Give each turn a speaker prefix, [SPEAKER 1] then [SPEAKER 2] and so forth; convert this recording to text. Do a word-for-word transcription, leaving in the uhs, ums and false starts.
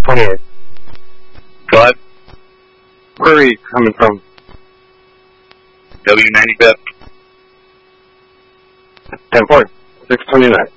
[SPEAKER 1] twenty-eight.
[SPEAKER 2] Go ahead.
[SPEAKER 1] Where are you coming from?
[SPEAKER 2] W ninety-fifth.
[SPEAKER 1] ten four, six twenty-nine.